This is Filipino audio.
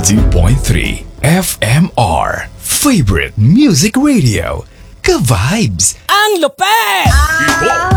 92.3 FMR Favorite Music Radio. Ka-vibes! Ang lupet! Ito